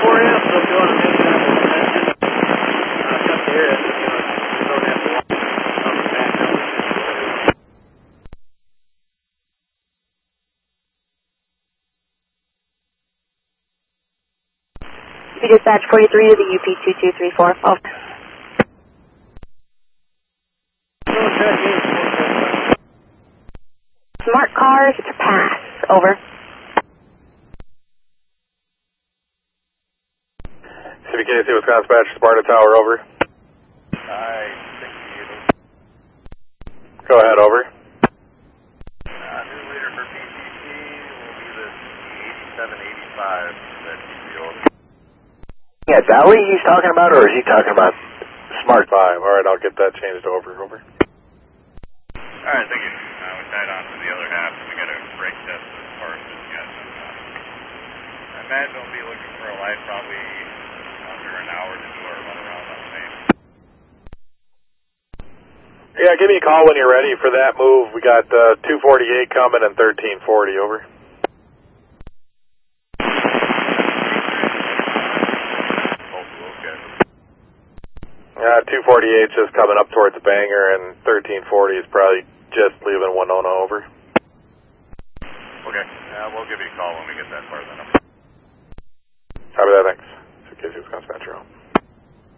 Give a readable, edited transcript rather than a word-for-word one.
for you, so if you want to make that, I've got to hear it. You don't have to walk on the back of it. Dispatch 43 to the UP2234. Over. Smart cars to pass. Over. CBKC Wisconsin Dispatch, Sparta Tower, over. Go ahead, over. New leader for PCC will be the 8785 that field. Yeah, Dolly he's talking about, or is he talking about Smart 5? Alright, I'll get that changed over. Alright, thank you. We tied on to the other half, so we got a brake test as far as this yet. I imagine we'll be looking for a light probably under an hour to do our run around on the main. Yeah, give me a call when you're ready for that move. We got 248 coming and 1340, over. 248 is just coming up towards Bangor, and 1340 is probably just leaving Winona, over. Okay, we'll give you a call when we get that far then. Copy that, thanks. CBKC Wisconsin Metro.